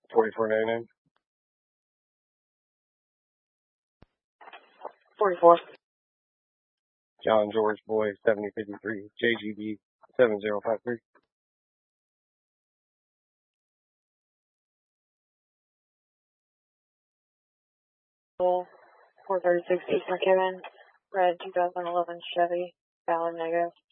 4499. 44. John George Boy 7053. JGB 7053. 436 East McKibben, red 2011 Chevy, valid negative.